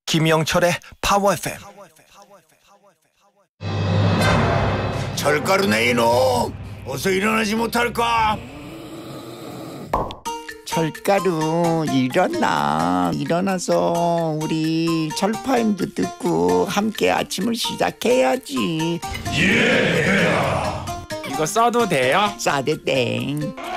김영철의 파워 FM. 철가루네 이놈, 어서 일어나지 못할까? 철가루 일어나서 우리 철파임도 듣고 함께 아침을 시작해야지. 이거 써도 돼요? 싸대 땡.